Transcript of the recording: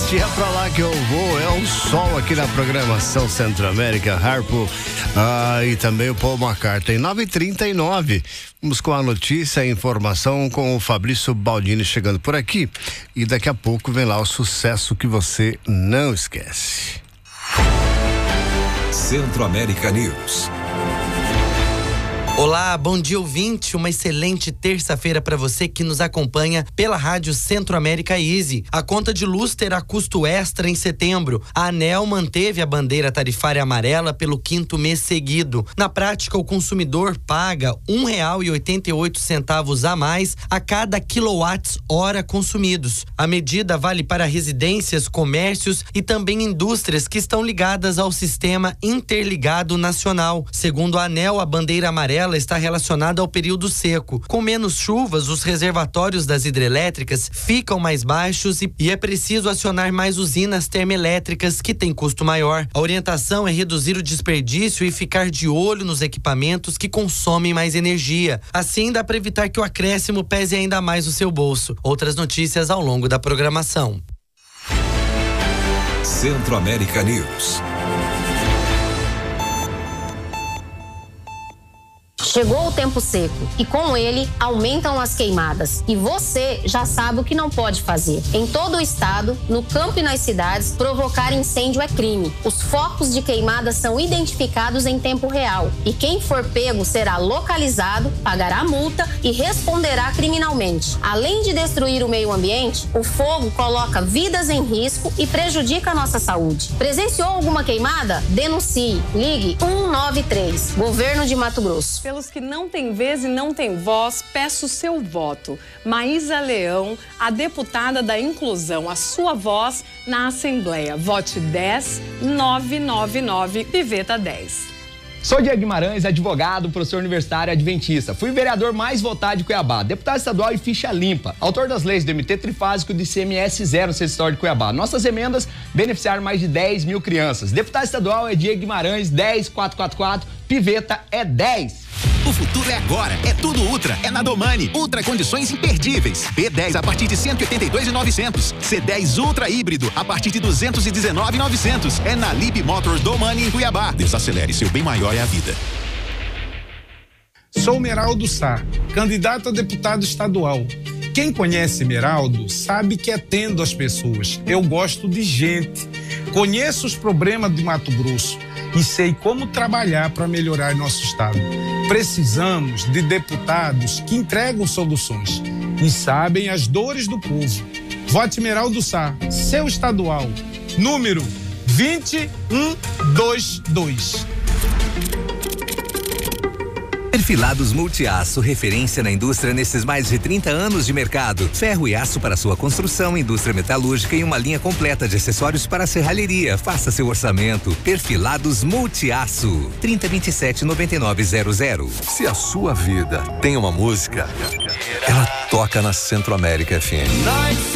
Se é pra lá que eu vou, é o sol aqui na programação Centro-América, Harpo e também o Paul McCartney. 9h39. Vamos com a notícia e informação com o Fabrício Baldini chegando por aqui. E daqui a pouco vem lá o sucesso que você não esquece. Centro-América News. Olá, bom dia ouvinte, uma excelente terça-feira para você que nos acompanha pela rádio Centro-América Easy. A conta de luz terá custo extra em setembro. A ANEEL manteve a bandeira tarifária amarela pelo 5º mês seguido. Na prática, o consumidor paga R$1,88 a mais a cada quilowatt-hora consumidos. A medida vale para residências, comércios e também indústrias que estão ligadas ao Sistema Interligado Nacional. Segundo a ANEEL, a bandeira amarela está relacionada ao período seco. Com menos chuvas, os reservatórios das hidrelétricas ficam mais baixos e é preciso acionar mais usinas termoelétricas que têm custo maior. A orientação é reduzir o desperdício e ficar de olho nos equipamentos que consomem mais energia. Assim, dá para evitar que o acréscimo pese ainda mais o seu bolso. Outras notícias ao longo da programação. Centro-América News. Chegou o tempo seco e com ele aumentam as queimadas. E você já sabe o que não pode fazer. Em todo o estado, no campo e nas cidades, provocar incêndio é crime. Os focos de queimadas são identificados em tempo real. E quem for pego será localizado, pagará multa e responderá criminalmente. Além de destruir o meio ambiente, o fogo coloca vidas em risco e prejudica a nossa saúde. Presenciou alguma queimada? Denuncie. Ligue 193. Governo de Mato Grosso. Pelos que não têm vez e não têm voz, peço seu voto. Maísa Leão, a deputada da Inclusão, a sua voz na Assembleia. Vote 10-999, Piveta 10. Sou Diego Guimarães, advogado, professor universitário adventista. Fui vereador mais votado de Cuiabá, deputado estadual e ficha limpa. Autor das leis do MT Trifásico e do ICMS zero no Estado de Cuiabá. Nossas emendas beneficiaram mais de 10 mil crianças. Deputado estadual é Diego Guimarães, 10444, Piveta é 10. O futuro é agora, é tudo Ultra, é na Domani. Ultra condições imperdíveis. B10 a partir de 182.900. C10 Ultra híbrido a partir de 219.900. É na Lib Motors Domani em Cuiabá. Desacelere, seu bem maior é a vida. Sou Meraldo Sá, candidato a deputado estadual. Quem conhece Meraldo sabe que atendo as pessoas. Eu gosto de gente. Conheço os problemas de Mato Grosso e sei como trabalhar para melhorar nosso estado. Precisamos de deputados que entregam soluções e sabem as dores do povo. Vote Meraldo Sá, seu estadual, número 20122. Perfilados Multiaço, referência na indústria nesses mais de 30 anos de mercado. Ferro e aço para sua construção, indústria metalúrgica e uma linha completa de acessórios para a serralheria. Faça seu orçamento. Perfilados Multiaço, 3027-9900. Se a sua vida tem uma música, ela toca na Centro-América FM.